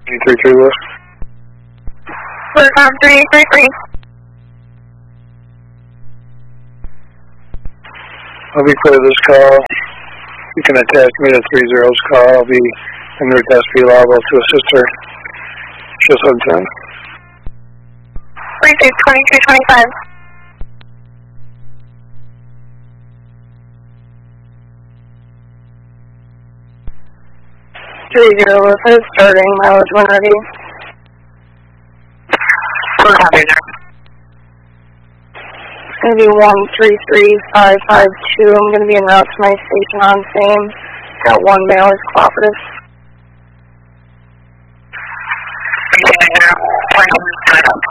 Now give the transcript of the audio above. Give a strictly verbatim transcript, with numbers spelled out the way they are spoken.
three three Lewis. Lewis, three three three. I'll be clear of this call. You can attach me to three zero's call. I'll be in their desk, be liable to assist her. Just on time. three six twenty-two twenty-five. Three zero Lewis, starting mileage when ready. We're happy there. It's going to be one three three five five two. I'm going to be en route to my station on same. Got one mileage cooperative. Continue, zero, point,